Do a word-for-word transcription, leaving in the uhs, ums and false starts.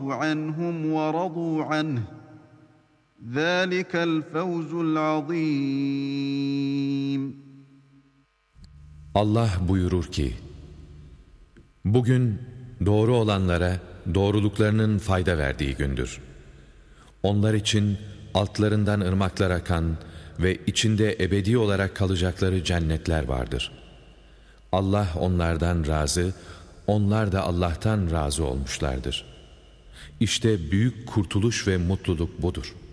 عنهم ورضوا عنه ذلك الفوز العظيم. Allah buyurur ki, bugün doğru olanlara doğruluklarının fayda verdiği gündür. Onlar için altlarından ırmaklar akan ve içinde ebedi olarak kalacakları cennetler vardır. Allah onlardan razı, onlar da Allah'tan razı olmuşlardır. İşte büyük kurtuluş ve mutluluk budur.